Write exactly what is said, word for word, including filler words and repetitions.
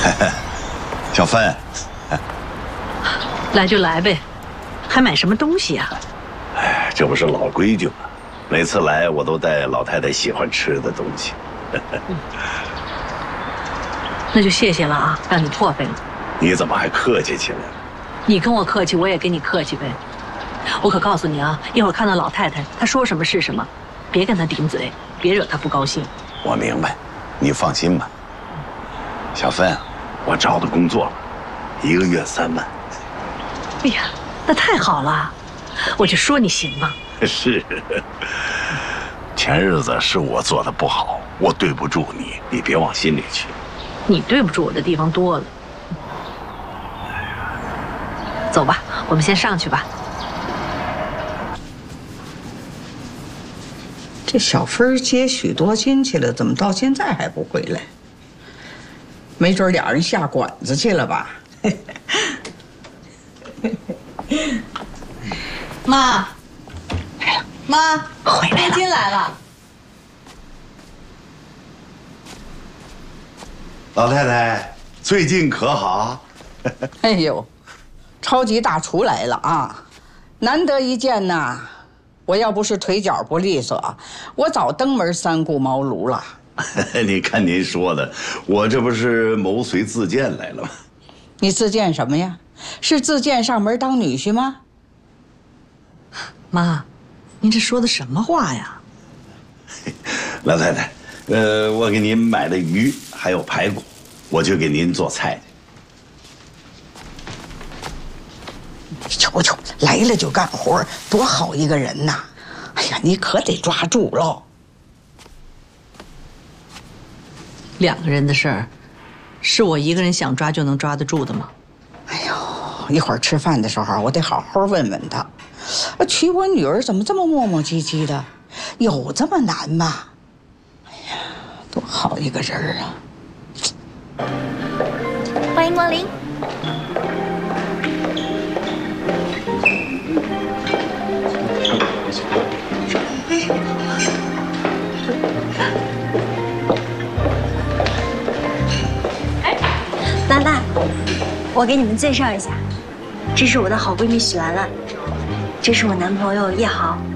小芬， 来就来呗，还买什么东西呀？ 哎，这不是老规矩吗？每次来我都带老太太喜欢吃的东西。 嗯、那就谢谢了啊，让你破费了。 你怎么还客气起来了？ 你跟我客气，我也跟你客气呗。我可告诉你啊，一会儿看到老太太，她说什么是什么，别跟她顶嘴，别惹她不高兴。 我明白，你放心吧。小芬，我找的工作了，一个月三万。 哎呀，那太好了，我就说你行嘛。 是，前日子是我做的不好，我对不住你，你别往心里去。 你对不住我的地方多了。走吧，我们先上去吧。 这小芬接许多亲戚了，怎么到现在还不回来？没准俩人下馆子去了吧？ 妈，妈， 回来了， 进来了。 老太太，最近可好？ 哎呦，超级大厨来了啊！难得一见呐！我要不是腿脚不利索，我早登门三顾茅庐了。 你看您说的，我这不是谋随自荐来了吗？ 你自荐什么呀？是自荐上门当女婿吗？ 妈，您这说的什么话呀？ 老太太，呃，我给您买了鱼，还有排骨，我去给您做菜去。瞅瞅，来了就干活，多好一个人呐！哎呀，你可得抓住喽。 两个人的事儿，是我一个人想抓就能抓得住的吗？ 哎呦，一会儿吃饭的时候，我得好好问问他，娶我女儿怎么这么磨磨唧唧的？有这么难吗？哎呀，多好一个人啊！ 欢迎光临。 兰兰，我给你们介绍一下，这是我的好闺蜜许兰兰，这是我男朋友叶豪。